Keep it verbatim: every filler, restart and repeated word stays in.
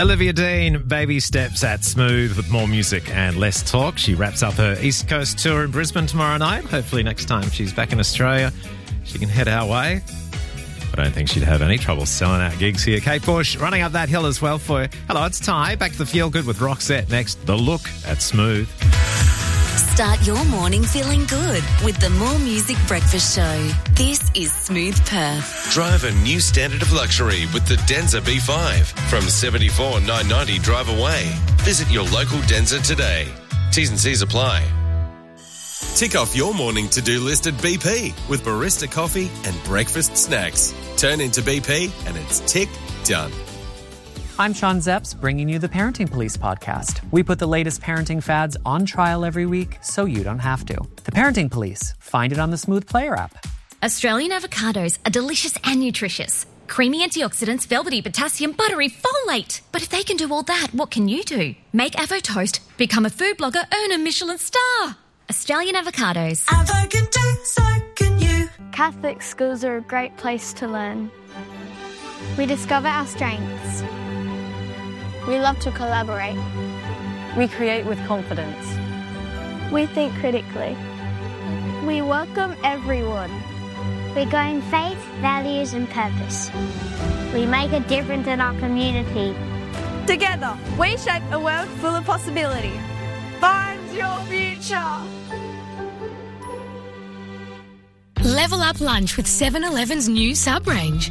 Olivia Dean, baby steps at Smooth with more music and less talk. She wraps up her East Coast tour in Brisbane tomorrow night. Hopefully next time she's back in Australia, she can head our way. I don't think she'd have any trouble selling out gigs here. Kate Bush running up that hill as well for you. Hello, it's Ty. Back to the Feel Good with Roxette next. The Look at Smooth. Start your morning feeling good with the More Music Breakfast Show. This is Smooth Perth. Drive a new standard of luxury with the Denza B five from seventy-four thousand nine hundred ninety drive away. Visit your local Denza today. T's and C's apply. Tick off your morning to-do list at B P with barista coffee and breakfast snacks. Turn into B P and it's tick done. I'm Sean Zepps, bringing you the Parenting Police podcast. We put the latest parenting fads on trial every week so you don't have to. The Parenting Police. Find it on the Smooth Player app. Australian avocados are delicious and nutritious. Creamy antioxidants, velvety potassium, buttery folate. But if they can do all that, what can you do? Make Avo Toast, become a food blogger, earn a Michelin star. Australian avocados. Avo can do, so can you. Catholic schools are a great place to learn. We discover our strengths. We love to collaborate. We create with confidence. We think critically. We welcome everyone. We go in faith, values and purpose. We make a difference in our community. Together, we shape a world full of possibility. Find your future. Level up lunch with seven eleven's new sub-range.